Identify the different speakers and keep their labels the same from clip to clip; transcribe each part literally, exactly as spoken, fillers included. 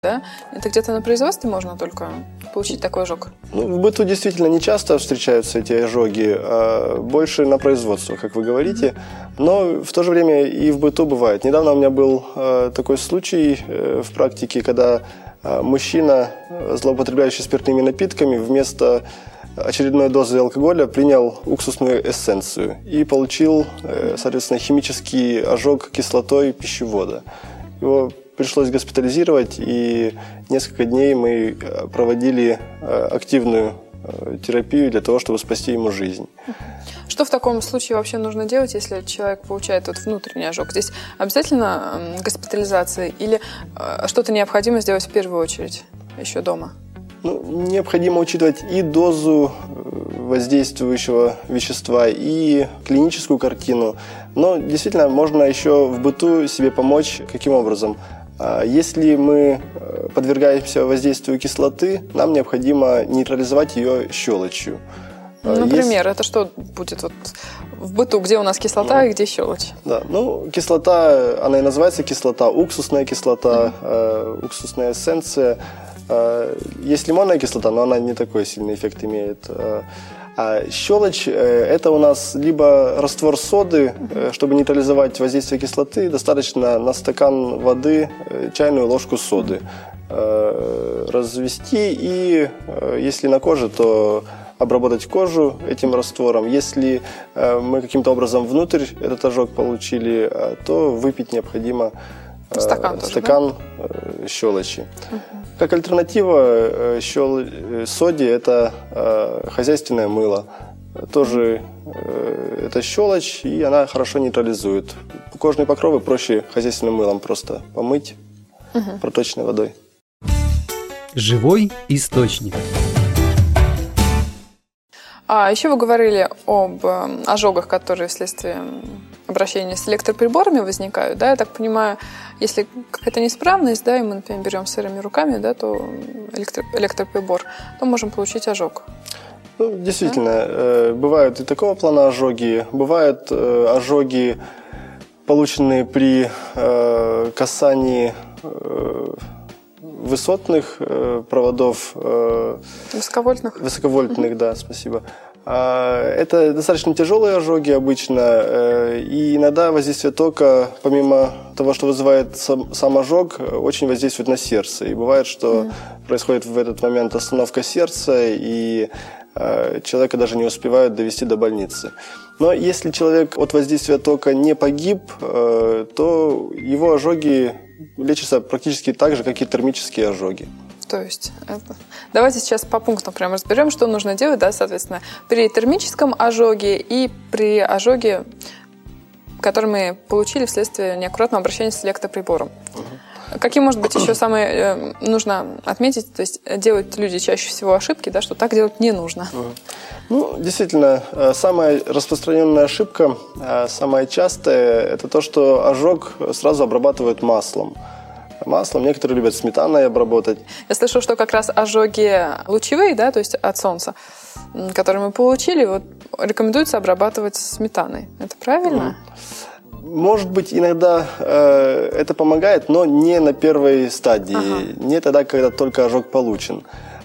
Speaker 1: Да? Это где-то на производстве можно только получить такой ожог?
Speaker 2: Ну, в быту действительно не часто встречаются эти ожоги, а больше на производстве, как вы говорите. Но в то же время и в быту бывает. Недавно у меня был э, такой случай э, в практике, когда э, мужчина, злоупотребляющий спиртными напитками, вместо очередной дозы алкоголя принял уксусную эссенцию и получил, э, соответственно, химический ожог кислотой пищевода. Его пришлось госпитализировать, и несколько дней мы проводили активную терапию для того, чтобы спасти ему жизнь.
Speaker 1: Что в таком случае вообще нужно делать, если человек получает вот внутренний ожог? Здесь обязательно госпитализация или что-то необходимо сделать в первую очередь еще дома?
Speaker 2: Ну, необходимо учитывать и дозу воздействующего вещества, и клиническую картину. Но действительно можно еще в быту себе помочь. Каким образом? Если мы подвергаемся воздействию кислоты, нам необходимо нейтрализовать ее щелочью.
Speaker 1: Например, Есть... это что будет вот в быту, где у нас кислота ну, и где щелочь?
Speaker 2: Да, ну кислота, она и называется кислота, уксусная кислота, mm-hmm. э, уксусная эссенция. Э, есть лимонная кислота, но она не такой сильный эффект имеет. А щелочь – это у нас либо раствор соды, чтобы нейтрализовать воздействие кислоты, достаточно на стакан воды чайную ложку соды развести, и если на коже, то обработать кожу этим раствором. Если мы каким-то образом внутрь этот ожог получили, то выпить необходимо
Speaker 1: стакан, тоже,
Speaker 2: стакан
Speaker 1: да?
Speaker 2: щелочи. Угу. Как альтернатива щел... соде это э, хозяйственное мыло. Тоже э, это щелочь, и она хорошо нейтрализует. Кожные покровы проще хозяйственным мылом просто помыть угу. проточной водой.
Speaker 3: Живой источник.
Speaker 1: А еще вы говорили об ожогах, которые вследствие обращения с электроприборами возникают, да, я так понимаю, если какая-то неисправность, да, и мы, например, берем сырыми руками, да, то электро- электроприбор, то можем получить ожог.
Speaker 2: Ну, действительно, да? э, бывают и такого плана ожоги, бывают э, ожоги, полученные при э, касании э, высотных э, проводов. Э,
Speaker 1: высоковольтных?
Speaker 2: Высоковольтных, mm-hmm. да, спасибо. Это достаточно тяжелые ожоги обычно, и иногда воздействие тока, помимо того, что вызывает сам, сам ожог, очень воздействует на сердце. И бывает, что mm. происходит в этот момент остановка сердца, и человека даже не успевают довести до больницы. Но если человек от воздействия тока не погиб, то его ожоги лечатся практически так же, как и термические ожоги.
Speaker 1: То есть, это... давайте сейчас по пунктам прямо разберем, что нужно делать, да, соответственно, при термическом ожоге и при ожоге, который мы получили вследствие неаккуратного обращения с электроприбором. Угу. Какие, может быть, еще самые э, нужно отметить, то есть делают люди чаще всего ошибки, да, что так делать не нужно? Угу.
Speaker 2: Ну, действительно, самая распространенная ошибка, самая частая, это то, что ожог сразу обрабатывают маслом. Маслом, некоторые любят сметаной обработать.
Speaker 1: Я слышу, что как раз ожоги лучевые, да, то есть от солнца, которые мы получили, вот, рекомендуется обрабатывать сметаной. Это правильно?
Speaker 2: Может быть, иногда э, это помогает, но не на первой стадии, ага. не тогда, когда только ожог получен.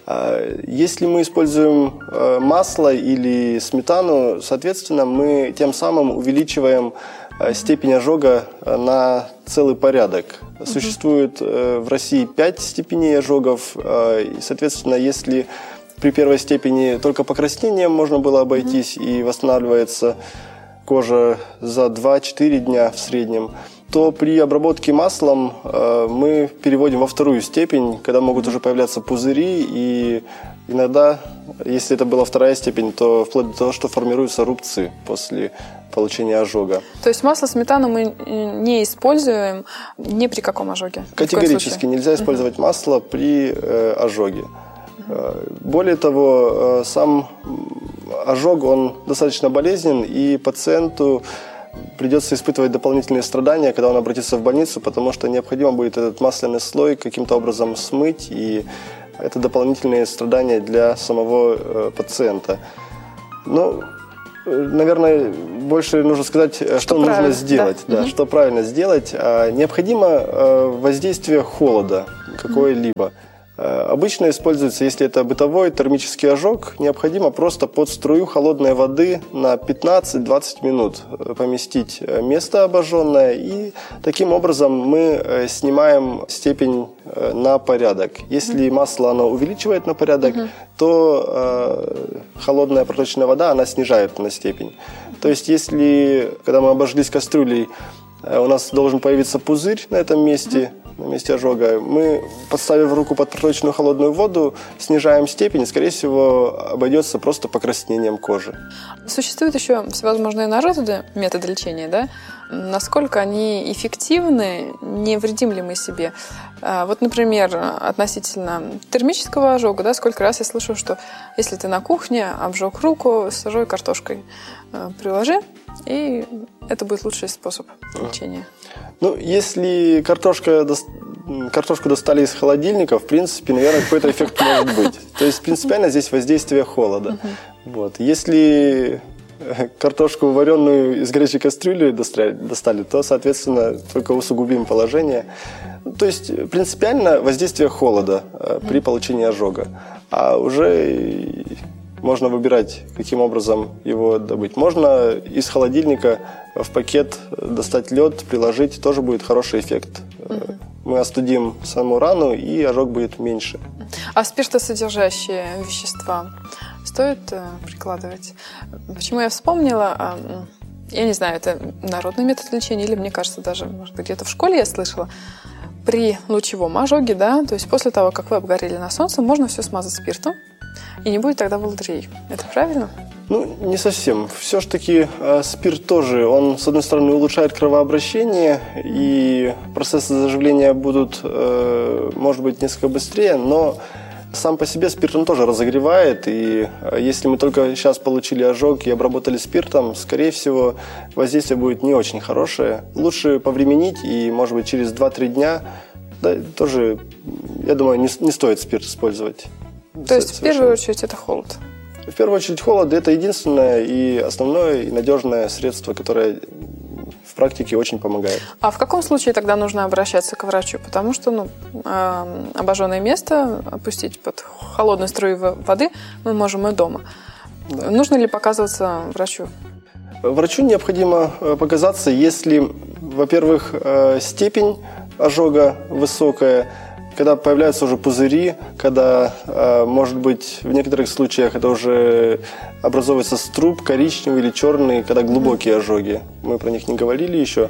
Speaker 2: Если мы используем масло или сметану, соответственно, мы тем самым увеличиваем степень ожога на целый порядок. Mm-hmm. Существует в России пять степеней ожогов, и, соответственно, если при первой степени только покраснением можно было обойтись mm-hmm. и восстанавливается кожа за два-четыре дня в среднем, то при обработке маслом э, мы переводим во вторую степень, когда могут уже появляться пузыри, и иногда, если это была вторая степень, то вплоть до того, что формируются рубцы после получения ожога.
Speaker 1: То есть масло, сметану мы не используем ни при каком ожоге?
Speaker 2: Категорически нельзя использовать uh-huh. масло при э, ожоге. Uh-huh. Более того, э, сам ожог, он достаточно болезнен, и пациенту придется испытывать дополнительные страдания, когда он обратится в больницу, потому что необходимо будет этот масляный слой каким-то образом смыть, и это дополнительные страдания для самого э, пациента. Ну, наверное, больше нужно сказать, что, что нужно сделать, да. Да, угу. что правильно сделать. Необходимо воздействие холода. какой-либо. Обычно используется, если это бытовой термический ожог, необходимо просто под струю холодной воды на пятнадцать-двадцать минут поместить место обожженное, и таким образом мы снимаем степень на порядок. Если масло оно увеличивает на порядок, mm-hmm. то э, холодная проточная вода она снижает на степень. То есть если, когда мы обожглись кастрюлей, у нас должен появиться пузырь на этом месте, на месте ожога, мы, подставив руку под проточную холодную воду, снижаем степень, и, скорее всего, обойдется просто покраснением кожи.
Speaker 1: Существуют еще всевозможные народы, методы лечения, да? Насколько они эффективны, не вредим ли мы себе? Вот, например, относительно термического ожога, да, сколько раз я слышу, что если ты на кухне обжег руку, сажой картошкой приложи, и это будет лучший способ лечения.
Speaker 2: Ну, если картошка, картошку достали из холодильника, в принципе, наверное, какой-то эффект может быть. То есть, принципиально здесь воздействие холода. Uh-huh. Вот. Если картошку, вареную из горячей кастрюли достали, то, соответственно, только усугубим положение. То есть, принципиально воздействие холода uh-huh. при получении ожога. А уже можно выбирать, каким образом его добыть. Можно из холодильника в пакет достать лед, приложить, тоже будет хороший эффект. Uh-huh. Мы остудим саму рану, и ожог будет меньше.
Speaker 1: А спиртосодержащие вещества стоит э, прикладывать? Почему я вспомнила? Э, я не знаю, это народный метод лечения, или, мне кажется, даже, может быть, где-то в школе я слышала. При лучевом ожоге, да, то есть после того, как вы обгорели на солнце, можно все смазать спиртом, и не будет тогда волдырей. Это правильно?
Speaker 2: Ну, не совсем. Все-таки э, спирт тоже, он, с одной стороны, улучшает кровообращение, и процессы заживления будут, э, может быть, несколько быстрее, но сам по себе спирт он тоже разогревает, и э, если мы только сейчас получили ожог и обработали спиртом, скорее всего, воздействие будет не очень хорошее. Лучше повременить, и, может быть, через два-три дня, да, тоже, я думаю, не, не стоит спирт использовать.
Speaker 1: То есть, совершенно. В первую очередь, это холод?
Speaker 2: В первую очередь, холод – это единственное и основное, и надежное средство, которое в практике очень помогает.
Speaker 1: А в каком случае тогда нужно обращаться к врачу? Потому что ну, обожженное место опустить под холодную струю воды мы можем и дома. Да. Нужно ли показываться врачу?
Speaker 2: Врачу необходимо показаться, если, во-первых, степень ожога высокая, когда появляются уже пузыри, когда, может быть, в некоторых случаях это уже образовывается струб коричневый или черный, когда глубокие ожоги. Мы про них не говорили еще.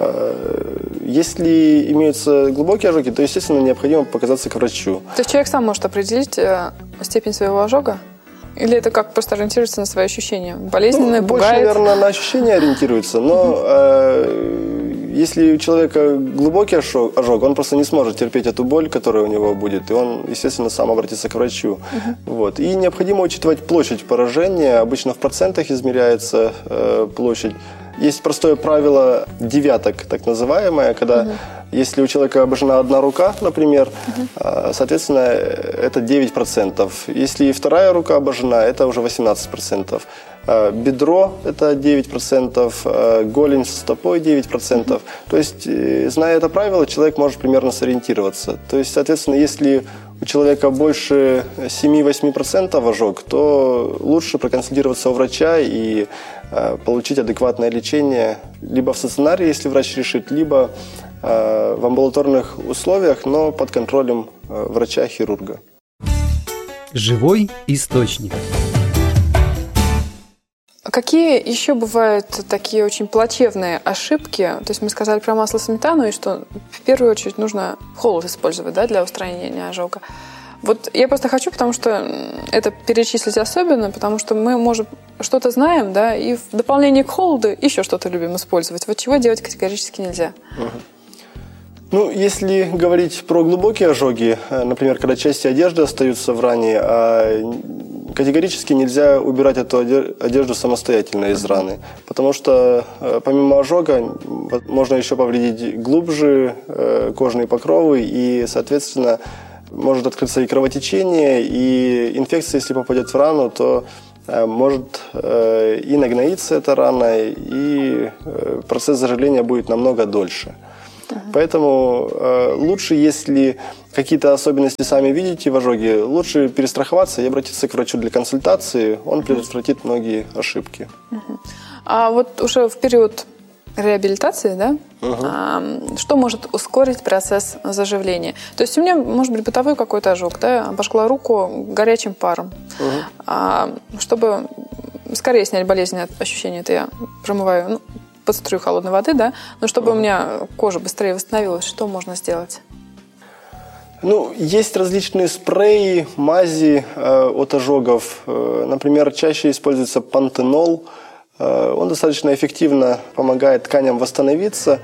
Speaker 2: Если имеются глубокие ожоги, то, естественно, необходимо показаться к врачу.
Speaker 1: То есть человек сам может определить степень своего ожога? Или это как просто ориентируется на свои ощущения? Болезненное, ну, пугает?
Speaker 2: Больше, наверное, на ощущения ориентируется, но э, если у человека глубокий ожог, он просто не сможет терпеть эту боль, которая у него будет, и он, естественно, сам обратится к врачу. Uh-huh. Вот. И необходимо учитывать площадь поражения, обычно в процентах измеряется э, площадь. Есть простое правило девяток, так называемое, когда uh-huh. если у человека обожжена одна рука, например, uh-huh. соответственно, это девять процентов. Если вторая рука обожжена, это уже восемнадцать процентов. Бедро – это девять процентов, голень со стопой – девять процентов. Uh-huh. То есть, зная это правило, человек может примерно сориентироваться. То есть, соответственно, если у человека больше семь-восемь процентов ожог, то лучше проконсультироваться у врача и э, получить адекватное лечение либо в стационаре, если врач решит, либо э, в амбулаторных условиях, но под контролем э, врача-хирурга.
Speaker 3: Живой источник.
Speaker 1: Какие еще бывают такие очень плачевные ошибки? То есть мы сказали про масло сметану, и что в первую очередь нужно холод использовать, да, для устранения ожога. Вот я просто хочу, потому что это перечислить особенно, потому что мы, может, что-то знаем, да, и в дополнение к холоду еще что-то любим использовать. Вот чего делать категорически нельзя.
Speaker 2: Угу. Ну, если говорить про глубокие ожоги, например, когда части одежды остаются в ране, а категорически нельзя убирать эту одежду самостоятельно из раны, потому что помимо ожога можно еще повредить глубже кожные покровы, и, соответственно, может открыться и кровотечение, и инфекция, если попадет в рану, то может и нагноиться эта рана, и процесс заживления будет намного дольше. Uh-huh. Поэтому э, лучше, если какие-то особенности сами видите в ожоге, лучше перестраховаться и обратиться к врачу для консультации. Он предотвратит многие ошибки.
Speaker 1: Uh-huh. А вот уже в период реабилитации, да, uh-huh. а, что может ускорить процесс заживления? То есть у меня, может быть, бытовой какой-то ожог, да, обожгла руку горячим паром. Uh-huh. А, чтобы скорее снять болезненные ощущения, это я промываю ну, под струю холодной воды, да, но чтобы uh-huh. у меня кожа быстрее восстановилась, что можно сделать?
Speaker 2: Ну, есть различные спреи, мази э, от ожогов. Э, например, чаще используется пантенол. Он достаточно эффективно помогает тканям восстановиться,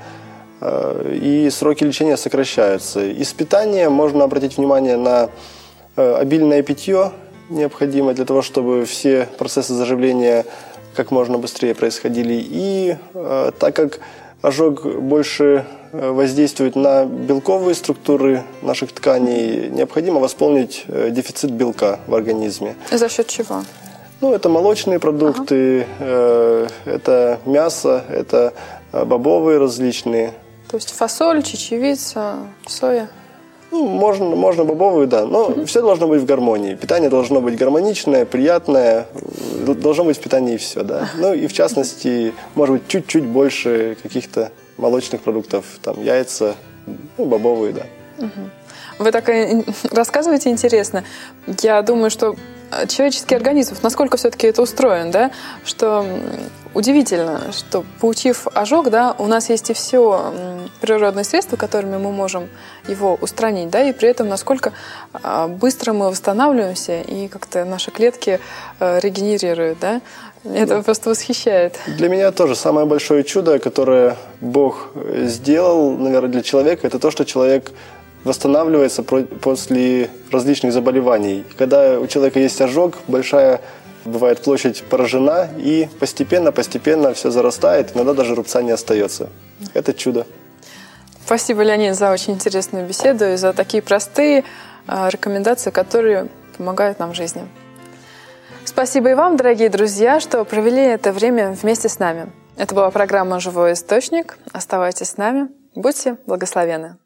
Speaker 2: и сроки лечения сокращаются. Из питания можно обратить внимание на обильное питье, необходимое для того, чтобы все процессы заживления как можно быстрее происходили. И так как ожог больше воздействует на белковые структуры наших тканей, необходимо восполнить дефицит белка в организме.
Speaker 1: За счет чего?
Speaker 2: Ну, это молочные продукты, ага. э, это мясо, это бобовые различные.
Speaker 1: То есть фасоль, чечевица, соя?
Speaker 2: Ну, можно, можно бобовые, да, но угу. все должно быть в гармонии. Питание должно быть гармоничное, приятное, должно быть в питании все, да. Ну и в частности, может быть, чуть-чуть больше каких-то молочных продуктов, там яйца, ну, бобовые, да.
Speaker 1: Угу. Вы так рассказываете интересно. Я думаю, что человеческий организм, насколько все-таки это устроен, да, что удивительно, что получив ожог, да, у нас есть и все природные средства, которыми мы можем его устранить, да, и при этом насколько быстро мы восстанавливаемся и как-то наши клетки регенерируют, да. Это просто восхищает.
Speaker 2: Для меня тоже самое большое чудо, которое Бог сделал, наверное, для человека, это то, что человек восстанавливается после различных заболеваний. Когда у человека есть ожог, большая бывает площадь поражена, и постепенно-постепенно все зарастает, иногда даже рубца не остается. Это чудо.
Speaker 1: Спасибо, Леонид, за очень интересную беседу и за такие простые рекомендации, которые помогают нам в жизни. Спасибо и вам, дорогие друзья, что провели это время вместе с нами. Это была программа «Живой источник». Оставайтесь с нами. Будьте благословенны.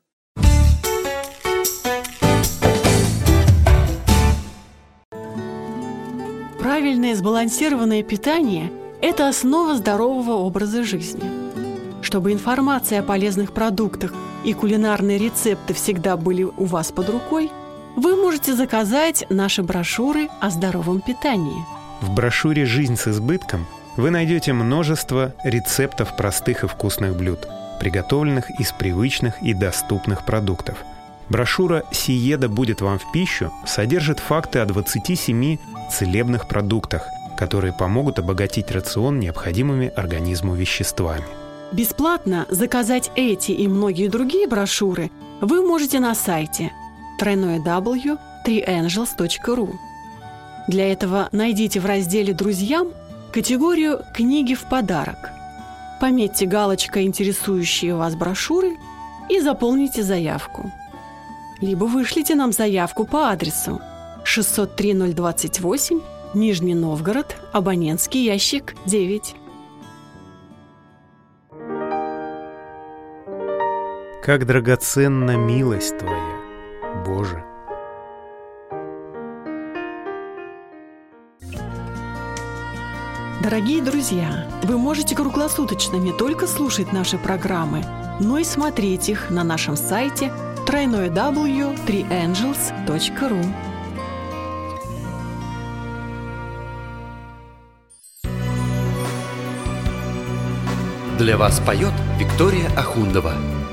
Speaker 4: Правильное сбалансированное питание – это основа здорового образа жизни. Чтобы информация о полезных продуктах и кулинарные рецепты всегда были у вас под рукой, вы можете заказать наши брошюры о здоровом питании.
Speaker 5: В брошюре «Жизнь с избытком» вы найдете множество рецептов простых и вкусных блюд, приготовленных из привычных и доступных продуктов. Брошюра «Сиеда будет вам в пищу» содержит факты о двадцати семи целебных продуктах, которые помогут обогатить рацион необходимыми организму веществами.
Speaker 4: Бесплатно заказать эти и многие другие брошюры вы можете на сайте дабл ю дабл ю дабл ю точка три энджелс точка ру. Для этого найдите в разделе «Друзьям» категорию «Книги в подарок». Пометьте галочкой интересующие вас брошюры и заполните заявку. Либо вышлите нам заявку по адресу шестьсот три ноль двадцать восемь, Нижний Новгород, абонентский ящик девять.
Speaker 5: Как драгоценна милость Твоя, Боже!
Speaker 4: Дорогие друзья, вы можете круглосуточно не только слушать наши программы, но и смотреть их на нашем сайте дабл ю дабл ю дабл ю точка три энджелс точка ру.
Speaker 6: Для вас поет Виктория Ахундова.